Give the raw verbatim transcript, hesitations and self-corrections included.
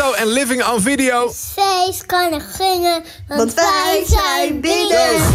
en Living on Video. Feest kan er gingen, want, Want wij zijn binnen.